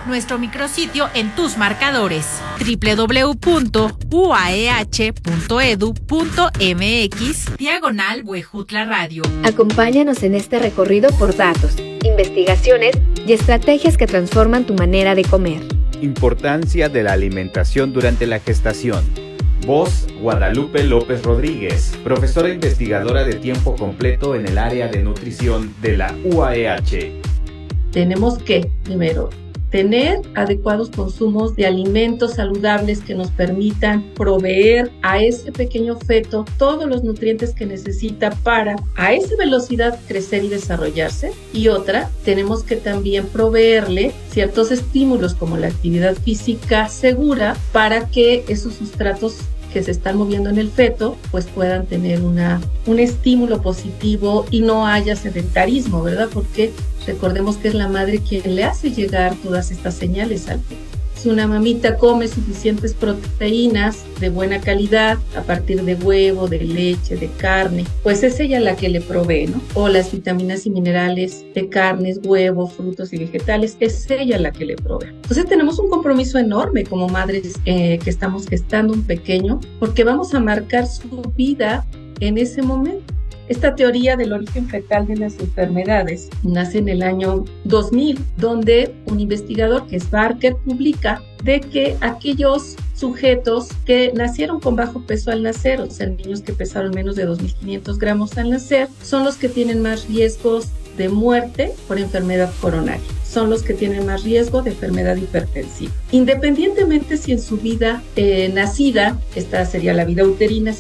nuestro micrositio en tus marcadores www.uaeh.edu.mx/Huejutla Radio. Acompáñanos en este recorrido por datos, investigaciones y estrategias que transforman tu manera de comer. Importancia de la alimentación durante la gestación. Voz: Guadalupe López Rodríguez, profesora investigadora de tiempo completo en el área de nutrición de la UAEH. Tenemos que, primero, tener adecuados consumos de alimentos saludables que nos permitan proveer a ese pequeño feto todos los nutrientes que necesita para a esa velocidad crecer y desarrollarse. Y otra, tenemos que también proveerle ciertos estímulos como la actividad física segura para que esos sustratos que se están moviendo en el feto pues puedan tener un estímulo positivo y no haya sedentarismo, ¿verdad? Porque recordemos que es la madre quien le hace llegar todas estas señales al feto. Si una mamita come suficientes proteínas de buena calidad a partir de huevo, de leche, de carne, pues es ella la que le provee, ¿no? O las vitaminas y minerales de carnes, huevos, frutos y vegetales, es ella la que le provee. Entonces tenemos un compromiso enorme como madres que estamos gestando un pequeño, porque vamos a marcar su vida en ese momento. Esta teoría del origen fetal de las enfermedades nace en el año 2000, donde un investigador que es Barker publica de que aquellos sujetos que nacieron con bajo peso al nacer, o sea, niños que pesaron menos de 2.500 gramos al nacer, son los que tienen más riesgos de muerte por enfermedad coronaria. Son los que tienen más riesgo de enfermedad hipertensiva. Independientemente si en su vida nacida, esta sería la vida uterina,